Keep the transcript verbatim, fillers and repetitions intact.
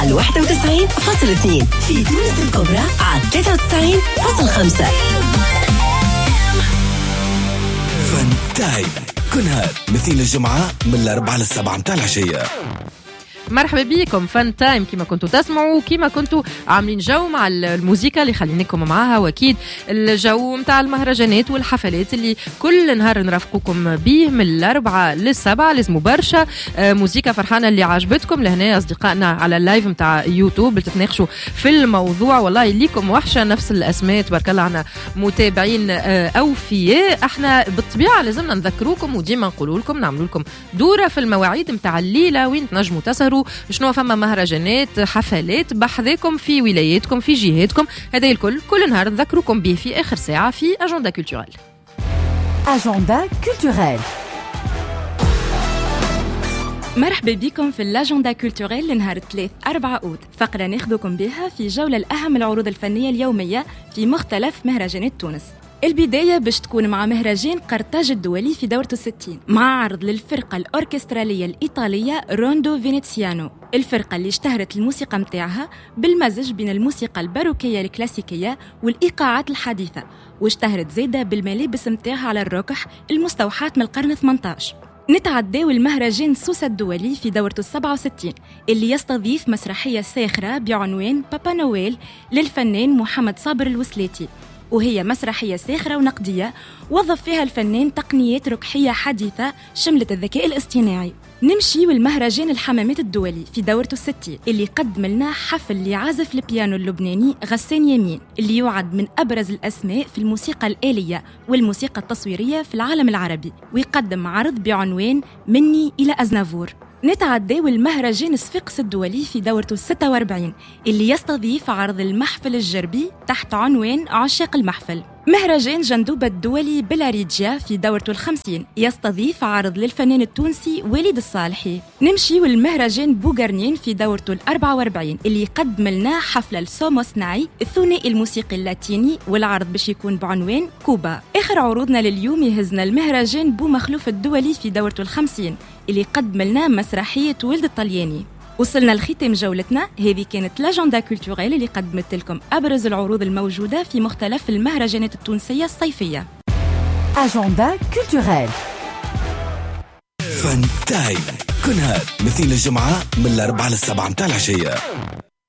الواحدة وتسعين فاصل اثنين في تونس الكبرى على ثلاثة وتسعين فاصل خمسة. فن تايم كل نهار مثل الجمعة من الأربعة للسبعة متاع العشية. مرحبا بكم فن تايم. كما كنتوا تسمعوا كما كنتوا عاملين جو مع الموسيقى اللي خليناكم معاها، واكيد الجو متاع المهرجانات والحفلات اللي كل نهار نرافقكم به من الأربعة للسبعة. لازم برشا موسيقى فرحانة اللي عجبتكم لهنا أصدقائنا على اللايف متاع يوتيوب بتتناقشوا في الموضوع. والله ليكم وحشة نفس الأسماء تبارك الله، عنا متابعين أوفياء. احنا بالطبيعة لازمنا نذكروكم وديما نقولوا لكم نعملوا لكم دورة في المواعيد متاع الليلة وين تنجموا تسهروا شنو فما مهرجانات حفلات بحذاكم في ولاياتكم في جهاتكم. هذا الكل كل نهار نذكركم به في آخر ساعة في أجندة كولتورال. أجندة كولتورال. مرحبا بكم في الأجندة كولتورال لنهار الثلاث أربعة أوت، فقرة ناخذكم بها في جولة الأهم العروض الفنية اليومية في مختلف مهرجانات تونس. البداية باش تكون مع مهرجان قرطاج الدولي في دورته الستين مع عرض للفرقة الأوركسترالية الإيطالية روندو فينيتسيانو، الفرقة اللي اشتهرت الموسيقى متاعها بالمزج بين الموسيقى الباروكية الكلاسيكية والإيقاعات الحديثة، واشتهرت زيادة بالملابس متاعها على الركح المستوحاة من القرن الثامن عشر. نتعداو المهرجان سوسة الدولي في دورته السبعة وستين اللي يستضيف مسرحية ساخرة بعنوان بابا نويل للفنان محمد صابر الوسلاتي، وهي مسرحية ساخرة ونقدية وظف فيها الفنان تقنيات ركحية حديثة شملت الذكاء الاصطناعي. نمشي والمهرجان الحمامات الدولي في دورته الستين اللي قدم لنا حفل لعازف البيانو اللبناني غسان يمين اللي يعد من أبرز الأسماء في الموسيقى الآلية والموسيقى التصويرية في العالم العربي، ويقدم عرض بعنوان مني إلى أزنافور. نتعداو المهرجان صفاقس الدولي في دورته الستة وأربعين اللي يستضيف عرض المحفل الجربي تحت عنوان عشاق المحفل. مهرجان جندوبة الدولي بلاريجيا في دورته الخمسين يستضيف عرض للفنان التونسي وليد الصالحي. نمشي والمهرجان بوغرنين في دورته الأربعة وأربعين اللي يقدم لنا حفلة السومو صناعي الثنائي الموسيقي اللاتيني، والعرض باش يكون بعنوان كوبا. آخر عروضنا لليوم يهزنا المهرجان بو مخلوف الدولي في دورته الخمسين اللي يقدم لنا مسرحية ولد الطلياني. وصلنا لختام جولتنا، هذه كانت لاجندا كولتورال اللي قدمت لكم أبرز العروض الموجودة في مختلف المهرجانات التونسية الصيفية. أجندة كولتورال. فن تايم كل نهار مثل الجمعة من الأربعة للسبعة متاع العشية.